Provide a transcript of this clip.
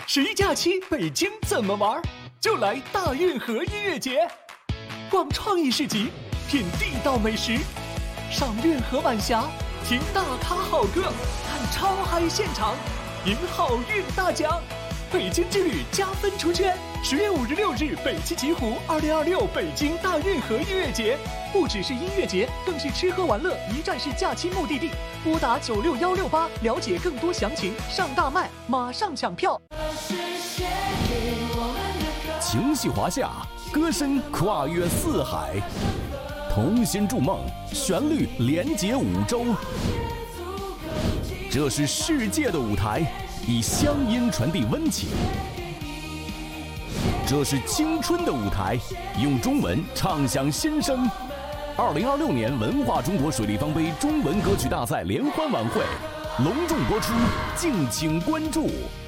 11假期北京怎么玩？就来大运河音乐节，逛创意市集，品地道美食，上运河晚霞，听大咖好歌，看超嗨现场，赢好运大奖。北京之旅加分出圈，10月5日、6日北汽极狐2026北京大运河音乐节，不只是音乐节，更是吃喝玩乐一站式假期目的地。拨打96168了解更多详情，上大麦马上抢票。 情系华夏，歌声跨越四海，同心筑梦，旋律连接5洲。这是世界的舞台，以乡音传递温情。这是青春的舞台，用中文唱响新生。2026年文化中国水立方杯中文歌曲大赛联欢晚会隆重播出，敬请关注。